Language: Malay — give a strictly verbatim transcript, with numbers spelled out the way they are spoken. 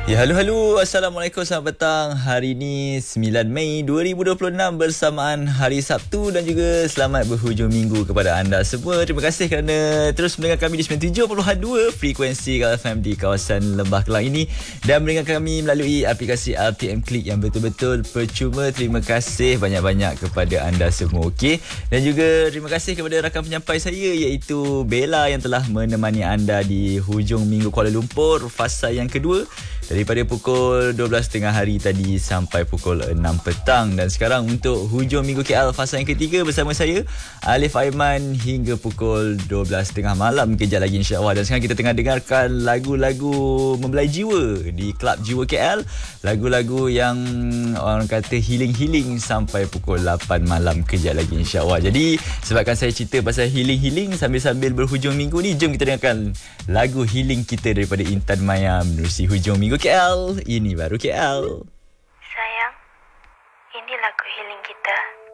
Ya, halo-halo. Assalamualaikum, selamat petang. Hari ini sembilan Mei dua ribu dua puluh enam bersamaan hari Sabtu dan juga selamat berhujung minggu kepada anda semua. Terima kasih kerana terus mendengar kami di sembilan puluh tujuh perpuluhan dua frekuensi Kal F M di kawasan Lembah Kelang ini dan mendengar kami melalui aplikasi R T M Click yang betul-betul percuma. Terima kasih banyak-banyak kepada anda semua. Okey. Dan juga terima kasih kepada rakan penyampai saya iaitu Bella yang telah menemani anda di hujung minggu Kuala Lumpur fasa yang kedua. Daripada pukul dua belas tiga puluh hari tadi sampai pukul enam petang. Dan sekarang untuk hujung minggu K L fasa yang ketiga bersama saya Alif Aiman hingga pukul dua belas tiga puluh malam kejap lagi insya-Allah. Dan sekarang kita tengah dengarkan lagu-lagu membelai jiwa di Klub Jiwa K L. Lagu-lagu yang orang kata healing-healing sampai pukul lapan malam kejap lagi insya-Allah. Jadi sebabkan saya cerita pasal healing-healing sambil-sambil berhujung minggu ni, jom kita dengarkan lagu healing kita daripada Intan Maya menerusi hujung minggu K L. Ini baru K L. Sayang, ini lagu healing kita.